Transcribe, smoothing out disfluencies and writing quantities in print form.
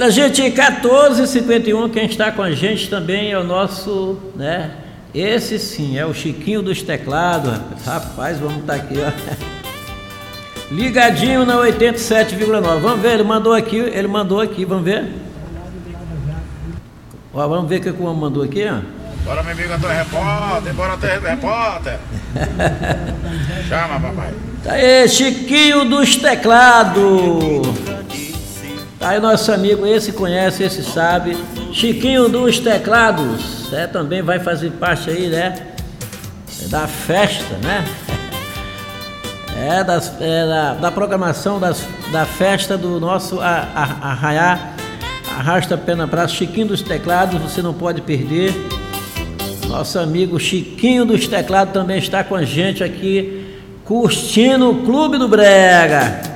A gente, 14h51, quem está com a gente também é o nosso, né? Esse sim, é o Chiquinho dos Teclados. Rapaz, vamos estar aqui, ó. Ligadinho na 87,9. Vamos ver, ele mandou aqui, vamos ver. Ó, vamos ver o que o homem mandou aqui, ó. Bora, meu amigo Antônio Repórter, bora ter repórter. Chama, papai. Tá aí, Chiquinho dos Teclados. Tá aí nosso amigo, esse conhece, esse sabe. Chiquinho dos Teclados, também vai fazer parte aí, né? Da festa, né? Da programação da festa do nosso Arraiá. Arrasta a pena abraço, Chiquinho dos Teclados, você não pode perder. Nosso amigo Chiquinho dos Teclados também está com a gente aqui, curtindo o Clube do Brega.